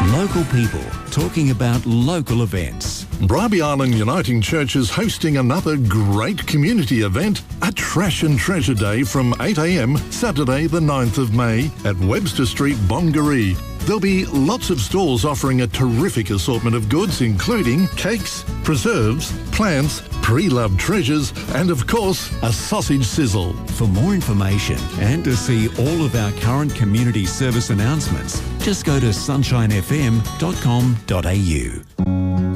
Local people talking about local events. Bribie Island Uniting Church is hosting another great community event, a Trash and Treasure Day from 8 a.m. Saturday the 9th of May at Webster Street, Bongaree. There'll be lots of stalls offering a terrific assortment of goods, including cakes, preserves, plants, pre-loved treasures, and of course, a sausage sizzle. For more information and to see all of our current community service announcements, just go to sunshinefm.com.au.